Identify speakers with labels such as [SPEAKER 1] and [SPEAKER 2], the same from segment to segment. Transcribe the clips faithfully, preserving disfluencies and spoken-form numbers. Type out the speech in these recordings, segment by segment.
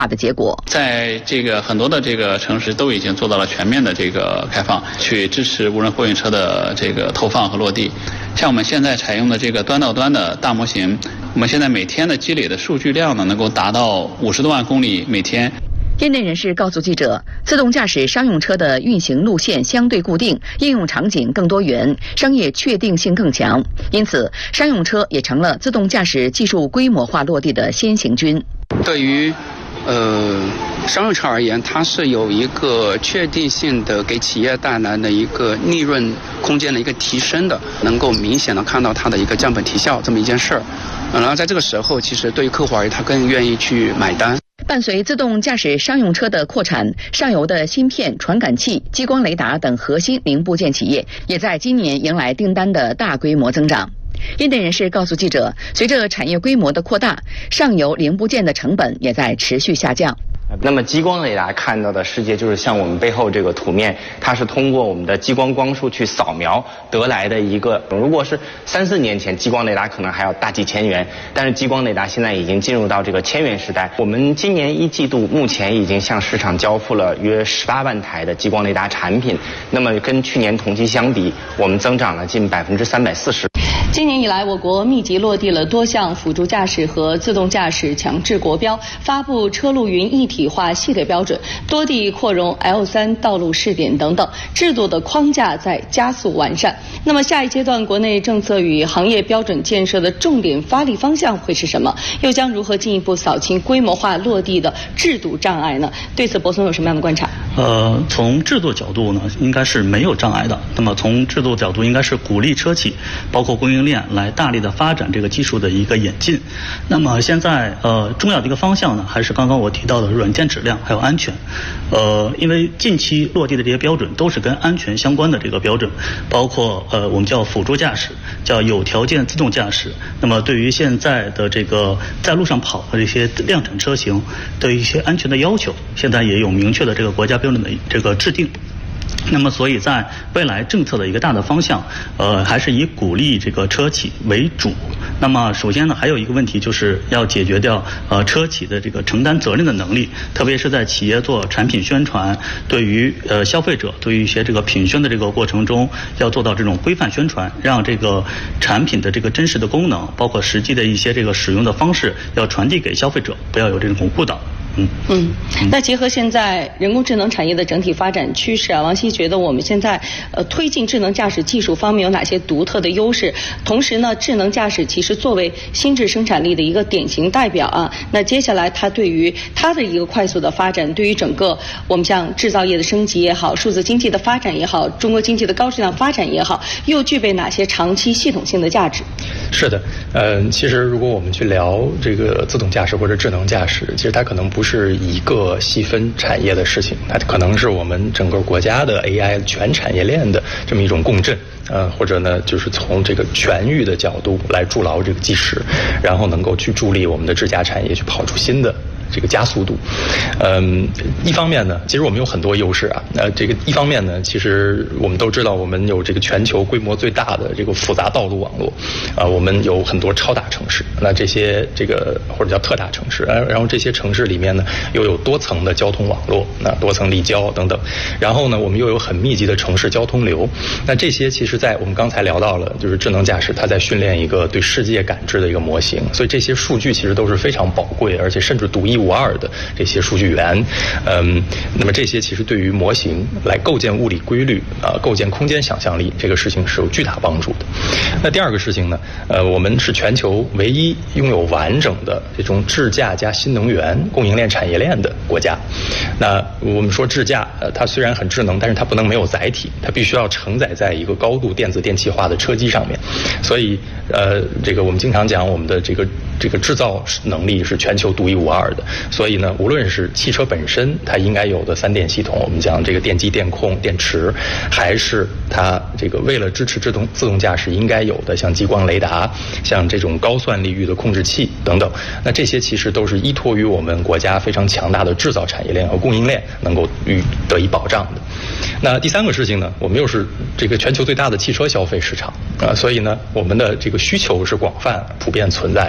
[SPEAKER 1] 的结果。
[SPEAKER 2] 在这个很多的这个城市都已经做到了全面的这个开放，去支持无人货运车的这个投放和落地。像我们现在采用的这个端到端的大模型，我们现在每天的积累的数据量呢，能够达到五十多万公里每天。
[SPEAKER 1] 业内人士告诉记者，自动驾驶商用车的运行路线相对固定，应用场景更多元，商业确定性更强，因此商用车也成了自动驾驶技术规模化落地的先行军。
[SPEAKER 3] 对于呃商用车而言，它是有一个确定性的给企业带来的一个利润空间的一个提升的，能够明显的看到它的一个降本提效这么一件事儿。然后在这个时候，其实对于客户而言，他更愿意去买单。
[SPEAKER 1] 伴随自动驾驶商用车的扩产，上游的芯片、传感器、激光雷达等核心零部件企业也在今年迎来订单的大规模增长。业内人士告诉记者，随着产业规模的扩大，上游零部件的成本也在持续下降。
[SPEAKER 4] 那么激光雷达看到的世界就是像我们背后这个图面，它是通过我们的激光光束去扫描得来的一个。如果是三四年前，激光雷达可能还要大几千元，但是激光雷达现在已经进入到这个千元时代。我们今年一季度目前已经向市场交付了约十八万台的激光雷达产品，那么跟去年同期相比，我们增长了近百分之三百四十。
[SPEAKER 5] 今年以来，我国密集落地了多项辅助驾驶和自动驾驶强制国标，发布车路云一体化系列标准，多地扩容 L 三 道路试点等等，制度的框架在加速完善。那么下一阶段国内政策与行业标准建设的重点发力方向会是什么？又将如何进一步扫清规模化落地的制度障碍呢？对此，博松有什么样的观察？
[SPEAKER 6] 呃，从制度角度呢，应该是没有障碍的。那么从制度角度，应该是鼓励车企，包括供应链来大力的发展这个技术的一个演进。那么现在呃重要的一个方向呢，还是刚刚我提到的软件质量还有安全。呃，因为近期落地的这些标准都是跟安全相关的这个标准，包括呃我们叫辅助驾驶，叫有条件自动驾驶。那么对于现在的这个在路上跑的这些量产车型的一些安全的要求，现在也有明确的这个国家标准的这个制定。那么，所以在未来政策的一个大的方向，呃，还是以鼓励这个车企为主。那么，首先呢，还有一个问题就是要解决掉呃车企的这个承担责任的能力，特别是在企业做产品宣传，对于呃消费者，对于一些这个品宣的这个过程中，要做到这种规范宣传，让这个产品的这个真实的功能，包括实际的一些这个使用的方式，要传递给消费者，不要有这种误导。嗯
[SPEAKER 5] 嗯，那结合现在人工智能产业的整体发展趋势啊，王希觉得我们现在呃推进智能驾驶技术方面有哪些独特的优势？同时呢，智能驾驶其实作为新质生产力的一个典型代表啊，那接下来它对于它的一个快速的发展，对于整个我们像制造业的升级也好，数字经济的发展也好，中国经济的高质量发展也好，又具备哪些长期系统性的价值？
[SPEAKER 7] 是的，呃，其实如果我们去聊这个自动驾驶或者智能驾驶，其实它可能不是一个细分产业的事情，它可能是我们整个国家的 A I 全产业链的这么一种共振，呃，或者呢，就是从这个全域的角度来筑牢这个基石，然后能够去助力我们的智驾产业去跑出新的这个加速度。嗯，一方面呢，其实我们有很多优势啊。呃，这个一方面呢，其实我们都知道，我们有这个全球规模最大的这个复杂道路网络，啊、呃，我们有很多超大城市，那这些这个或者叫特大城市，然后这些城市里面呢，又有多层的交通网络，那多层立交等等，然后呢，我们又有很密集的城市交通流，那这些其实在我们刚才聊到了，就是智能驾驶它在训练一个对世界感知的一个模型，所以这些数据其实都是非常宝贵，而且甚至独一无二的这些数据源，嗯，那么这些其实对于模型来构建物理规律啊、呃，构建空间想象力，这个事情是有巨大帮助的。那第二个事情呢，呃，我们是全球唯一拥有完整的这种智驾加新能源供应链产业链的国家。那我们说智驾，呃，它虽然很智能，但是它不能没有载体，它必须要承载在一个高度电子电气化的车机上面。所以，呃，这个我们经常讲，我们的这个这个制造能力是全球独一无二的。所以呢，无论是汽车本身它应该有的三电系统，我们讲这个电机、电控、电池，还是它这个为了支持自动自动驾驶应该有的像激光雷达、像这种高算力域的控制器等等，那这些其实都是依托于我们国家非常强大的制造产业链和供应链能够予得以保障的。那第三个事情呢，我们又是这个全球最大的汽车消费市场啊、呃，所以呢，我们的这个需求是广泛普遍存在的。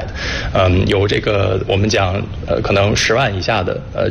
[SPEAKER 7] 嗯，有这个我们讲呃可能十万以下的呃